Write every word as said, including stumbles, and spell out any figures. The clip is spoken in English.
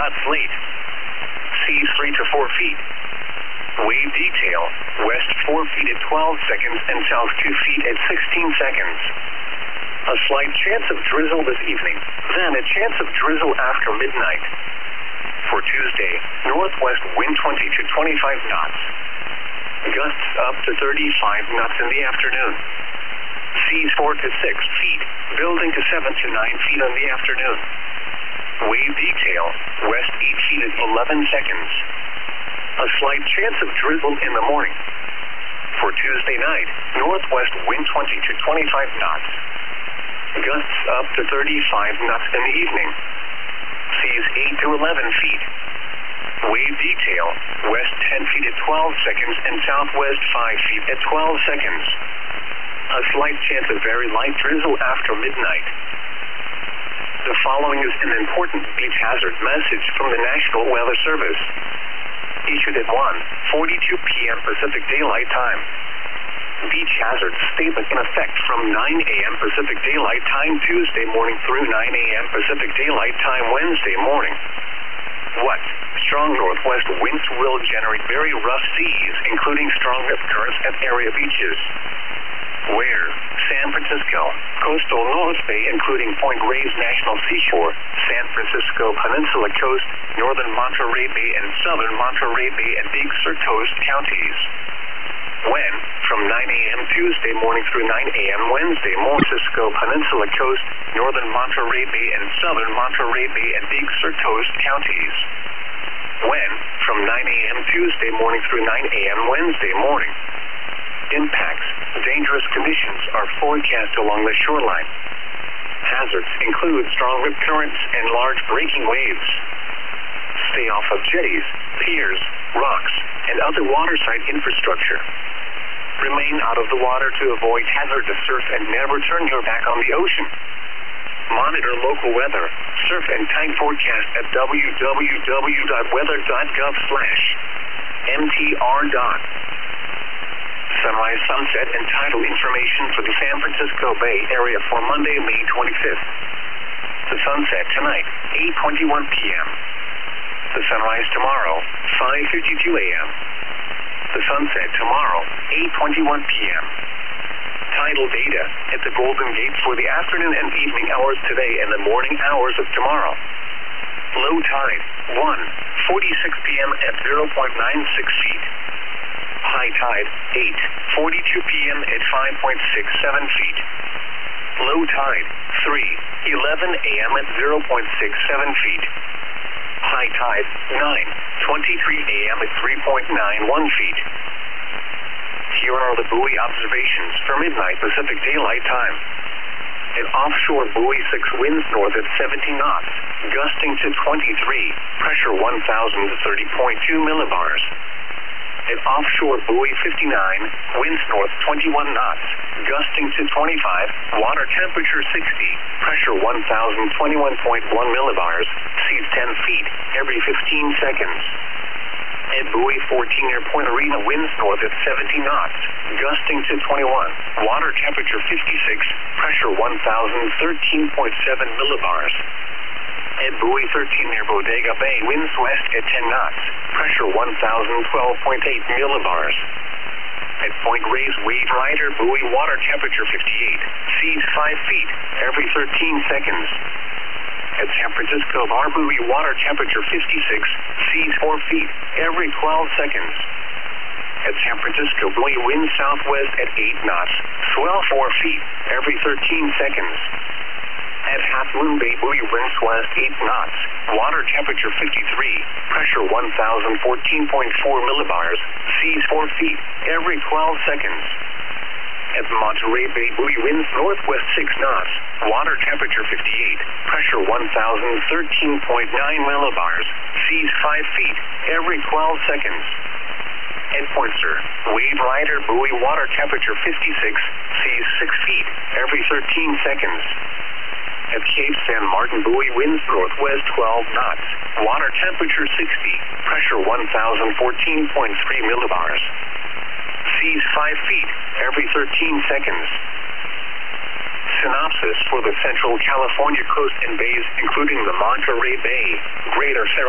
knots late. Seas three to four feet. Wave detail, west four feet at twelve seconds and south two feet at sixteen seconds. A slight chance of drizzle this evening, then a chance of drizzle after midnight. For Tuesday, northwest wind twenty to twenty-five knots. Gusts up to thirty-five knots in the afternoon. Seas four to six feet, building to seven to nine feet in the afternoon. Wave detail, west eight feet at eleven seconds. A slight chance of drizzle in the morning. For Tuesday night, northwest wind twenty to twenty-five knots. Gusts up to thirty-five knots in the evening. Seas eight to eleven feet. Wave detail, west ten feet at twelve seconds and southwest five feet at twelve seconds. A slight chance of very light drizzle after midnight. The following is an important beach hazard message from the National Weather Service. Issued at one forty-two p m Pacific Daylight Time. Beach hazard statement in effect from nine a m Pacific Daylight Time Tuesday morning through nine a m Pacific Daylight Time Wednesday morning. What? Strong northwest winds will generate very rough seas, including strong rip currents at area beaches. Where? San Francisco, coastal North Bay including Point Reyes National Seashore, San Francisco Peninsula Coast, northern Monterey Bay and southern Monterey Bay and Big Sur Coast counties. When? From nine a m Tuesday morning through nine a m Wednesday morning, Francisco Peninsula Coast, northern Monterey Bay and southern Monterey Bay and Big Sur Coast counties. When? From nine a m Tuesday morning through nine a m Wednesday morning. Impacts. Dangerous conditions are forecast along the shoreline. Hazards include strong rip currents and large breaking waves. Stay off of jetties, piers, rocks, and other waterside infrastructure. Remain out of the water to avoid hazardous surf and never turn your back on the ocean. Monitor local weather, surf and time forecast at w w w dot weather dot gov slash m t r dot. Sunrise, sunset, and tidal information for the San Francisco Bay Area for Monday, May twenty-fifth. The sunset tonight, eight twenty-one p m The sunrise tomorrow, five fifty-two a m The sunset tomorrow, eight twenty-one p m Tidal data at the Golden Gate for the afternoon and evening hours today and the morning hours of tomorrow. Low tide, one forty-six p m at zero point nine six feet. High tide, eight forty-two p m at five point six seven feet. Low tide, three eleven a m at zero point six seven feet. High tide, nine twenty-three a m at three point nine one feet. Here are the buoy observations for midnight Pacific Daylight Time. At offshore buoy six winds north at seventy knots, gusting to twenty-three, pressure one thousand thirty point two millibars. At offshore buoy fifty-nine, winds north twenty-one knots, gusting to twenty-five, water temperature sixty, pressure one thousand twenty-one point one millibars, seas ten feet, every fifteen seconds. At buoy fourteen near Point Arena, winds north at seventy knots, gusting to twenty-one, water temperature fifty-six, pressure one thousand thirteen point seven millibars. At buoy thirteen near Bodega Bay, winds west at ten knots, pressure one thousand twelve point eight millibars. At Point Reyes Wave Rider buoy, water temperature fifty-eight, seas five feet, every thirteen seconds. At San Francisco Bar buoy, water temperature fifty-six, seas four feet, every twelve seconds. At San Francisco buoy, wind southwest at eight knots, swell four feet, every thirteen seconds. At Half Moon Bay buoy, winds west eight knots, water temperature fifty-three, pressure one thousand fourteen point four millibars, seas four feet, every twelve seconds. At Monterey Bay buoy, winds northwest six knots, water temperature fifty-eight, pressure one thousand thirteen point nine millibars, seas five feet, every twelve seconds. At Poinsett, Wave Rider buoy, water temperature fifty-six, seas six feet, every thirteen seconds. At Cape San Martin buoy, winds northwest twelve knots, water temperature sixty, pressure one thousand fourteen point three millibars. Seas five feet, every thirteen seconds. Synopsis for the Central California coast and bays, including the Monterey Bay, Greater